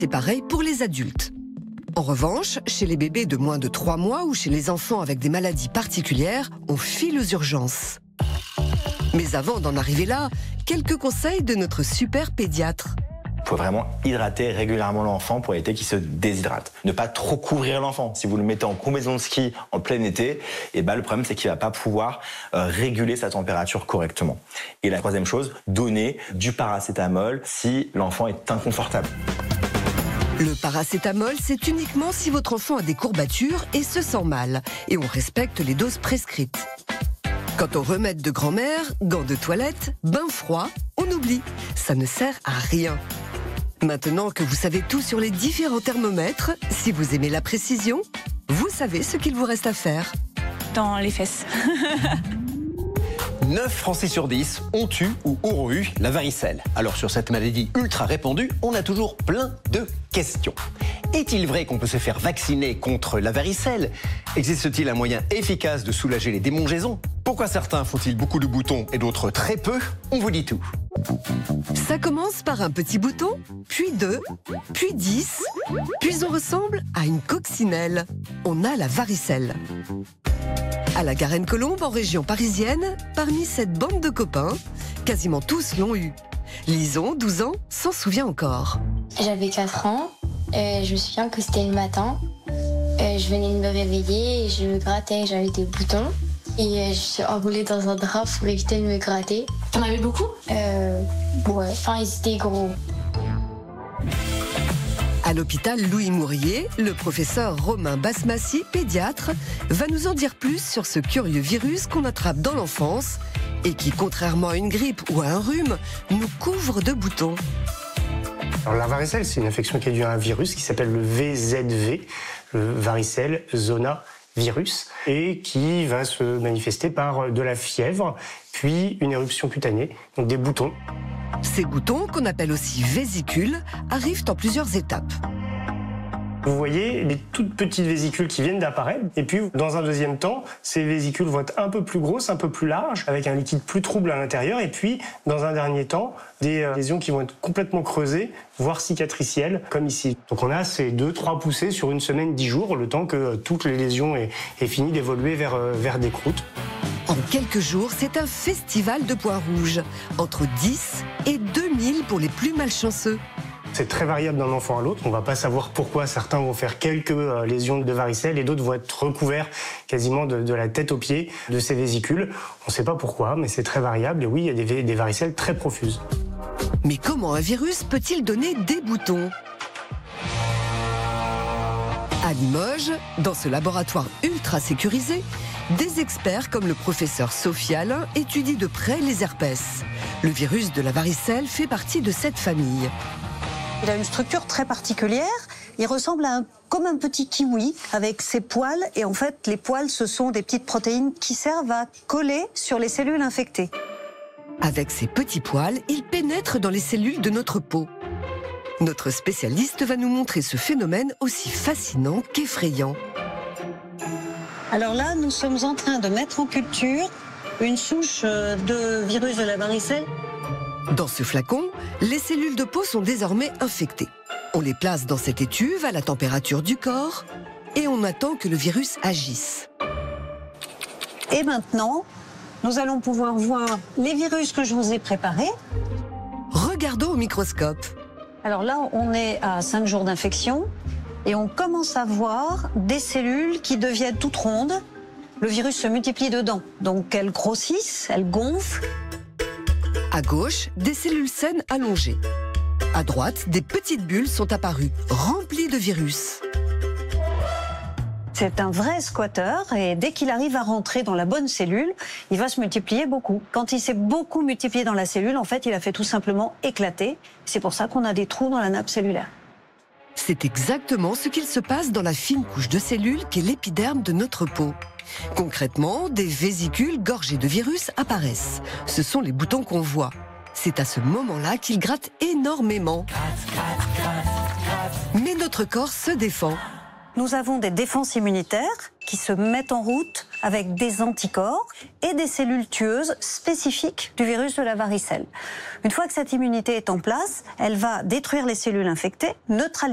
C'est pareil pour les adultes. En revanche, chez les bébés de moins de 3 mois ou chez les enfants avec des maladies particulières, on file aux urgences. Mais avant d'en arriver là, quelques conseils de notre super pédiatre. Il faut vraiment hydrater régulièrement l'enfant pour éviter qu'il se déshydrate. Ne pas trop couvrir l'enfant. Si vous le mettez en combinaison de ski en plein été, le problème c'est qu'il ne va pas pouvoir réguler sa température correctement. Et la troisième chose, donner du paracétamol si l'enfant est inconfortable. Le paracétamol, c'est uniquement si votre enfant a des courbatures et se sent mal. Et on respecte les doses prescrites. Quant au remède de grand-mère, gants de toilette, bain froid, on oublie. Ça ne sert à rien. Maintenant que vous savez tout sur les différents thermomètres, si vous aimez la précision, vous savez ce qu'il vous reste à faire. Dans les fesses. 9 Français sur 10 ont eu ou auront eu la varicelle. Alors sur cette maladie ultra répandue, on a toujours plein de questions. Est-il vrai qu'on peut se faire vacciner contre la varicelle? Existe-t-il un moyen efficace de soulager les démangeaisons? Pourquoi certains font-ils beaucoup de boutons et d'autres très peu? On vous dit tout. Ça commence par un petit bouton, puis 2, puis 10, puis on ressemble à une coccinelle. On a la varicelle. À la Garenne-Colombes, en région parisienne, parmi cette bande de copains, quasiment tous l'ont eu. Lison, 12 ans, s'en souvient encore. J'avais 4 ans, je me souviens que c'était le matin. Je venais de me réveiller, et je me grattais, j'avais des boutons. Et je suis enroulée dans un drap pour éviter de me gratter. T'en avais beaucoup? Ouais, enfin ils étaient gros. À l'hôpital Louis Mourier, le professeur Romain Basmassi, pédiatre, va nous en dire plus sur ce curieux virus qu'on attrape dans l'enfance et qui, contrairement à une grippe ou à un rhume, nous couvre de boutons. Alors, la varicelle, c'est une infection qui est due à un virus qui s'appelle le VZV, le varicelle zona virus, et qui va se manifester par de la fièvre, puis une éruption cutanée, donc des boutons. Ces boutons, qu'on appelle aussi vésicules, arrivent en plusieurs étapes. Vous voyez les toutes petites vésicules qui viennent d'apparaître, et puis dans un deuxième temps, ces vésicules vont être un peu plus grosses, un peu plus larges, avec un liquide plus trouble à l'intérieur, et puis dans un dernier temps, des lésions qui vont être complètement creusées, voire cicatricielles, comme ici. Donc on a ces 2-3 poussées sur une semaine, 10 jours, le temps que toutes les lésions aient fini d'évoluer vers des croûtes. En quelques jours, c'est un festival de points rouges, entre 10 et 2000 pour les plus malchanceux. C'est très variable d'un enfant à l'autre. On ne va pas savoir pourquoi certains vont faire quelques lésions de varicelle et d'autres vont être recouverts quasiment de la tête aux pieds de ces vésicules. On ne sait pas pourquoi, mais c'est très variable. Et oui, il y a des varicelles très profuses. Mais comment un virus peut-il donner des boutons ? À Limoges, dans ce laboratoire ultra sécurisé, des experts comme le professeur Sophie Alain étudient de près les herpès. Le virus de la varicelle fait partie de cette famille. Il a une structure très particulière. Il ressemble comme un petit kiwi avec ses poils. Et en fait, les poils, ce sont des petites protéines qui servent à coller sur les cellules infectées. Avec ces petits poils, il pénètre dans les cellules de notre peau. Notre spécialiste va nous montrer ce phénomène aussi fascinant qu'effrayant. Alors là, nous sommes en train de mettre en culture une souche de virus de la varicelle. Dans ce flacon, les cellules de peau sont désormais infectées. On les place dans cette étuve à la température du corps et on attend que le virus agisse. Et maintenant, nous allons pouvoir voir les virus que je vous ai préparés. Regardons au microscope. Alors là, on est à 5 jours d'infection et on commence à voir des cellules qui deviennent toutes rondes. Le virus se multiplie dedans, donc elles grossissent, elles gonflent. À gauche, des cellules saines allongées. À droite, des petites bulles sont apparues, remplies de virus. C'est un vrai squatter et dès qu'il arrive à rentrer dans la bonne cellule, il va se multiplier beaucoup. Quand il s'est beaucoup multiplié dans la cellule, en fait, il a fait tout simplement éclater. C'est pour ça qu'on a des trous dans la nappe cellulaire. C'est exactement ce qu'il se passe dans la fine couche de cellules qu'est l'épiderme de notre peau. Concrètement, des vésicules gorgées de virus apparaissent. Ce sont les boutons qu'on voit. C'est à ce moment-là qu'ils grattent énormément. Mais notre corps se défend. Nous avons des défenses immunitaires qui se mettent en route avec des anticorps et des cellules tueuses spécifiques du virus de la varicelle. Une fois que cette immunité est en place, elle va détruire les cellules infectées, neutraliser